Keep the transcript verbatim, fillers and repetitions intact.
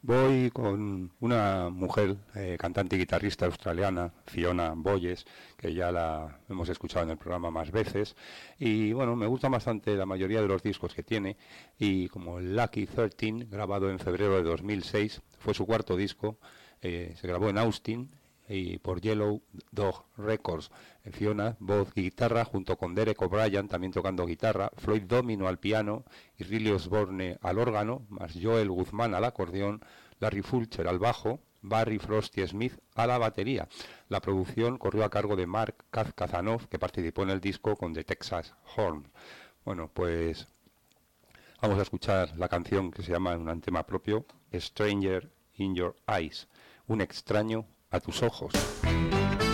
Voy con una mujer, eh, cantante y guitarrista australiana, Fiona Boyes, que ya la hemos escuchado en el programa más veces. Y bueno, me gustan bastante la mayoría de los discos que tiene. Y como Lucky trece, grabado en febrero de dos mil seis, fue su cuarto disco. Eh, se grabó en Austin y por Yellow Dog Records. Fiona, voz y guitarra, junto con Derek O'Brien también tocando guitarra, Floyd Domino al piano y Riley Osborne al órgano, más Joel Guzmán al acordeón, Larry Fulcher al bajo, Barry Frosty Smith a la batería. La producción corrió a cargo de Mark Kazanov, que participó en el disco con The Texas Horn. Bueno, pues vamos a escuchar la canción que se llama en un tema propio, Stranger in Your Eyes, un extraño a tus ojos.